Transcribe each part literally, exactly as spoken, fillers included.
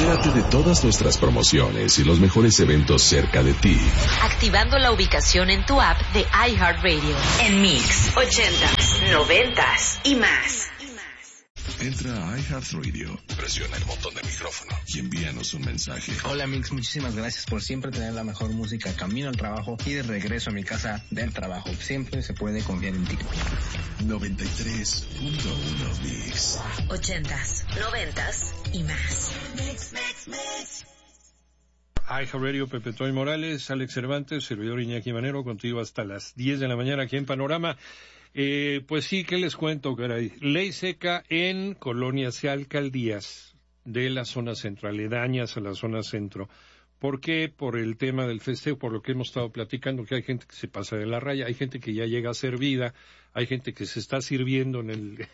Entérate de todas nuestras promociones y los mejores eventos cerca de ti. Activando la ubicación en tu app de iHeartRadio. En Mix, ochentas, noventas y más. Entra a iHeartRadio, presiona el botón de micrófono y envíanos un mensaje. Hola Mix, muchísimas gracias por siempre tener la mejor música camino al trabajo y de regreso a mi casa del trabajo. Siempre se puede confiar en ti. noventa y tres punto uno Mix. Ochentas, noventas y más. Mix, mix, mix. iHeartRadio, Pepe Toy Morales, Alex Cervantes, servidor Iñaki Manero, contigo hasta las diez de la mañana aquí en Panorama. Eh, pues sí, ¿qué les cuento, caray? Ley seca en colonias y alcaldías de la zona centro, aledañas a la zona centro. ¿Por qué? Por el tema del festejo, por lo que hemos estado platicando, que hay gente que se pasa de la raya, hay gente que ya llega servida, hay gente que se está sirviendo en el...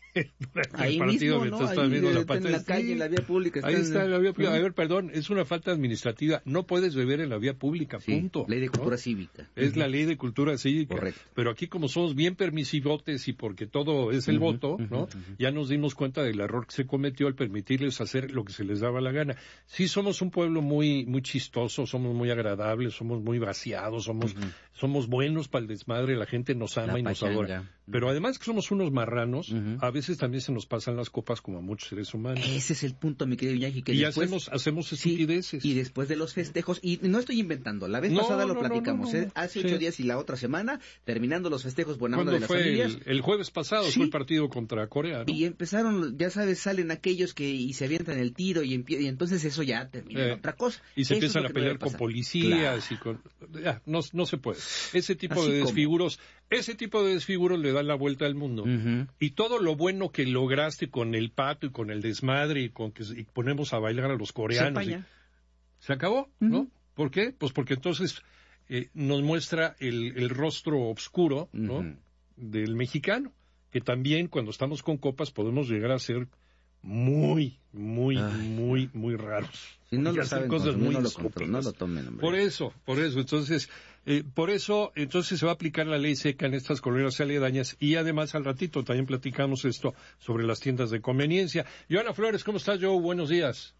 Ahí mismo, ¿no? Ahí viendo la, en la calle, en la vía pública. Ahí está, en la vía pública. Uh-huh. A ver, perdón, es una falta administrativa. No puedes beber en la vía pública, sí, punto. Ley de cultura, ¿no? Cívica. Es uh-huh. la ley de cultura cívica. Correcto. Pero aquí, como somos bien permisivotes y porque todo es el uh-huh, voto, ¿no? Uh-huh. Ya nos dimos cuenta del error que se cometió al permitirles hacer lo que se les daba la gana. Sí, somos un pueblo muy muy chistoso, somos muy agradables, somos muy vaciados, somos uh-huh. somos buenos para el desmadre, la gente nos ama la y nos pachanga. Adora. Pero además que somos unos marranos, uh-huh. a veces también se nos pasan las copas como a muchos seres humanos. Ese es el punto, mi querido Iñaki, que y después... hacemos, hacemos estupideces. Sí, y después de los festejos, y no estoy inventando, la vez no, pasada lo no, platicamos, no, no, no. ¿eh? hace sí. ocho días y la otra semana, terminando los festejos buena onda de las fue familias. El, el jueves pasado sí. fue el partido contra Corea, ¿no? Y empezaron, ya sabes, salen aquellos que y se avientan el tiro y, empie- y entonces eso ya termina eh, en otra cosa. Y se eso empiezan a pelear con policías claro. y con... Ya, no, no se puede. Ese tipo Así de desfiguros, como. ese tipo de desfiguros le dan la vuelta al mundo. Uh-huh. Y todo lo bueno que lograste con el pato y con el desmadre y con que y ponemos a bailar a los coreanos. Se, y, se acabó, uh-huh. ¿no? ¿Por qué? Pues porque entonces eh, nos muestra el, el rostro oscuro, ¿no? Uh-huh. del mexicano, que también cuando estamos con copas podemos llegar a ser muy, muy, Ay, muy, muy raros. Si no lo saben cosas muy no lo compro, no lo tomen, hombre. Por eso, por eso, entonces, eh, por eso, entonces se va a aplicar la ley seca en estas colonias aledañas y además al ratito también platicamos esto sobre las tiendas de conveniencia. Joana Flores, ¿cómo estás, Joe? Buenos días.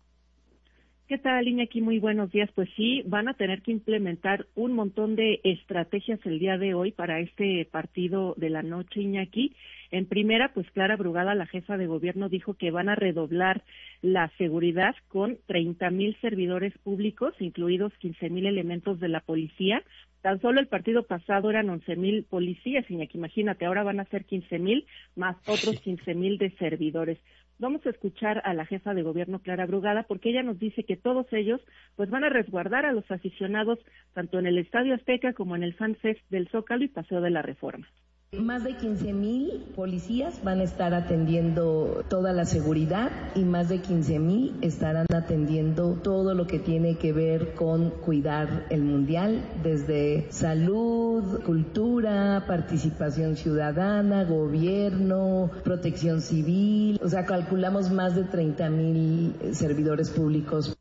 ¿Qué tal, Iñaki? Muy buenos días. Pues sí, van a tener que implementar un montón de estrategias el día de hoy para este partido de la noche, Iñaki. En primera, pues Clara Brugada, la jefa de gobierno, dijo que van a redoblar la seguridad con treinta mil servidores públicos, incluidos quince mil elementos de la policía. Tan solo el partido pasado eran once mil policías, Iñaki, imagínate, ahora van a ser quince mil más otros quince mil de servidores. Vamos a escuchar a la jefa de gobierno, Clara Brugada, porque ella nos dice que todos ellos pues van a resguardar a los aficionados tanto en el Estadio Azteca como en el Fan Fest del Zócalo y Paseo de la Reforma. Más de quince mil policías van a estar atendiendo toda la seguridad y más de quince mil estarán atendiendo todo lo que tiene que ver con cuidar el mundial, desde salud, cultura, participación ciudadana, gobierno, protección civil. O sea, calculamos más de treinta mil servidores públicos.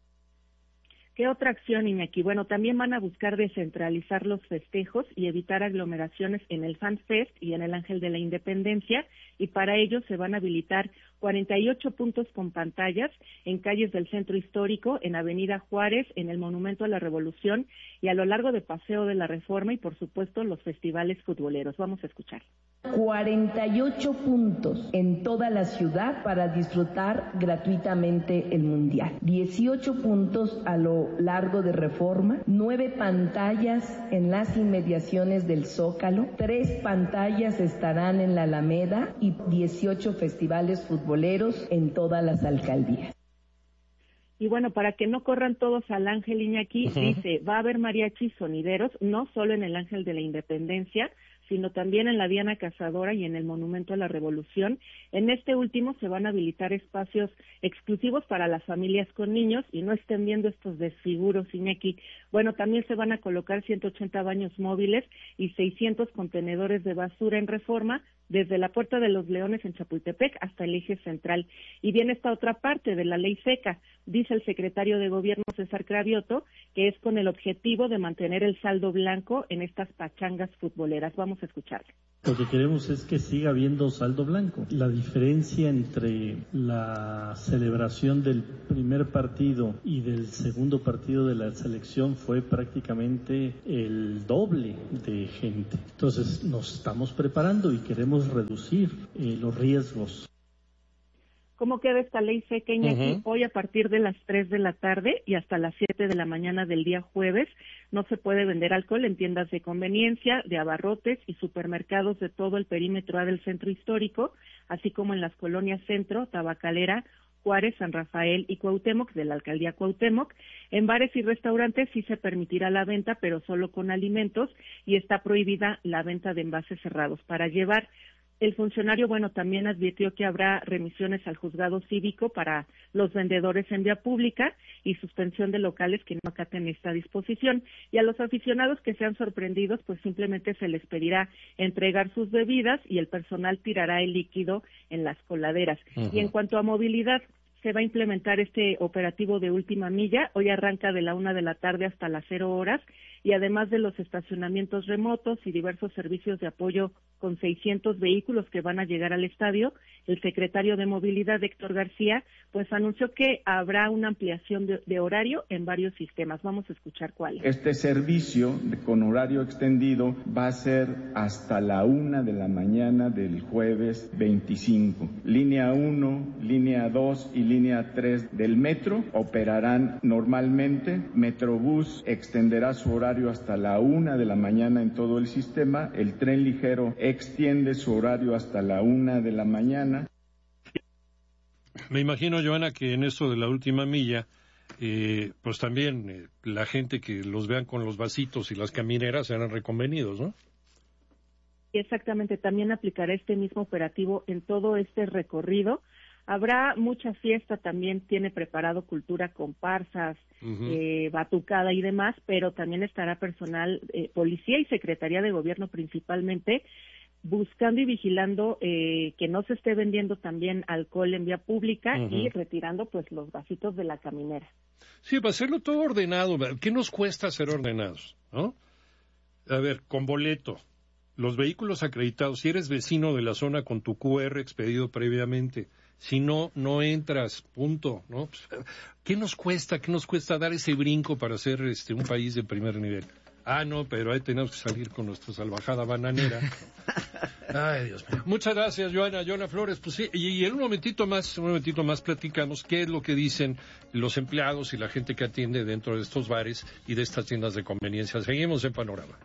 ¿Qué otra acción, Iñaki? Bueno, también van a buscar descentralizar los festejos y evitar aglomeraciones en el Fan Fest y en el Ángel de la Independencia, y para ello se van a habilitar cuarenta y ocho puntos con pantallas en calles del Centro Histórico, en Avenida Juárez, en el Monumento a la Revolución y a lo largo de Paseo de la Reforma y, por supuesto, los festivales futboleros. Vamos a escuchar. cuarenta y ocho puntos en toda la ciudad para disfrutar gratuitamente el Mundial. dieciocho puntos a lo largo de Reforma, nueve pantallas en las inmediaciones del Zócalo, tres pantallas estarán en la Alameda y dieciocho festivales futboleros en todas las alcaldías. Y bueno, para que no corran todos al Ángel, Iñaki, uh-huh. dice, va a haber mariachis sonideros, no solo en el Ángel de la Independencia, sino también en la Diana Cazadora y en el Monumento a la Revolución. En este último se van a habilitar espacios exclusivos para las familias con niños y no estén viendo estos desfiguros, Iñaki. Bueno, también se van a colocar ciento ochenta baños móviles y seiscientos contenedores de basura en Reforma, desde la Puerta de los Leones en Chapultepec hasta el eje central. Y viene esta otra parte de la ley seca, Dice el secretario de Gobierno, César Cravioto, que es con el objetivo de mantener el saldo blanco en estas pachangas futboleras. Vamos a escucharle. Lo que queremos es que siga habiendo saldo blanco. La diferencia entre la celebración del primer partido y del segundo partido de la selección fue prácticamente el doble de gente. Entonces nos estamos preparando y queremos reducir eh, los riesgos. ¿Cómo queda esta ley seca, Iñaki? Uh-huh. Hoy a partir de las tres de la tarde y hasta las siete de la mañana del día jueves no se puede vender alcohol en tiendas de conveniencia, de abarrotes y supermercados de todo el perímetro A del centro histórico, así como en las colonias Centro, Tabacalera, Juárez, San Rafael y Cuauhtémoc, de la alcaldía Cuauhtémoc. En bares y restaurantes sí se permitirá la venta, pero solo con alimentos, y está prohibida la venta de envases cerrados para llevar. El funcionario, bueno, también advirtió que habrá remisiones al juzgado cívico para los vendedores en vía pública y suspensión de locales que no acaten esta disposición. Y a los aficionados que sean sorprendidos, pues simplemente se les pedirá entregar sus bebidas y el personal tirará el líquido en las coladeras. Uh-huh. Y en cuanto a movilidad, se va a implementar este operativo de última milla. Hoy arranca de la una de la tarde hasta las cero horas, y además de los estacionamientos remotos y diversos servicios de apoyo con seiscientos vehículos que van a llegar al estadio, el secretario de Movilidad, Héctor García, pues anunció que habrá una ampliación de, de horario en varios sistemas. Vamos a escuchar cuáles. Este servicio con horario extendido va a ser hasta la una de la mañana del jueves veinticinco. Línea uno, línea dos y línea tres del metro operarán normalmente. Metrobús extenderá su horario hasta la una de la mañana en todo el sistema. El tren ligero extiende su horario hasta la una de la mañana. Me imagino, Joana, que en esto de la última milla, eh, pues también eh, la gente que los vean con los vasitos y las camineras serán reconvenidos, ¿no? Exactamente, también aplicará este mismo operativo en todo este recorrido. Habrá mucha fiesta, también tiene preparado cultura, comparsas, uh-huh. eh, batucada y demás, pero también estará personal, eh, policía y secretaría de gobierno principalmente, buscando y vigilando eh, que no se esté vendiendo también alcohol en vía pública uh-huh. y retirando pues los vasitos de la caminera. Sí, para hacerlo todo ordenado. ¿Qué nos cuesta ser ordenados, no? A ver, con boleto, los vehículos acreditados, si eres vecino de la zona con tu cu erre expedido previamente, si no, no entras, punto, ¿no? ¿Qué nos cuesta, qué nos cuesta dar ese brinco para ser este un país de primer nivel? Ah, no, pero ahí tenemos que salir con nuestra salvajada bananera. Ay, Dios mío. Muchas gracias, Joana, Joana Flores. Pues sí, y, y en un momentito más, un momentito más platicamos qué es lo que dicen los empleados y la gente que atiende dentro de estos bares y de estas tiendas de conveniencia. Seguimos en Panorama.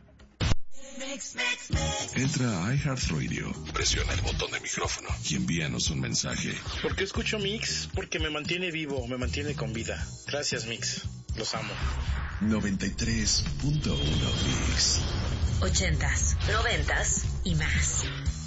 Entra a iHeartRadio, presiona el botón de micrófono y envíanos un mensaje. ¿Por qué escucho Mix? Porque me mantiene vivo, me mantiene con vida. Gracias, Mix. Los amo. noventa y tres punto uno Mix. Ochentas, noventas y más.